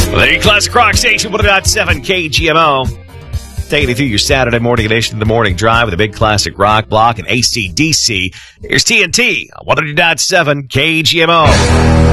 The Classic Rock Station, 107 KGMO. Taking you through your Saturday morning edition of the Morning Drive with a big classic rock block and AC/DC. Here's TNT on 107 KGMO.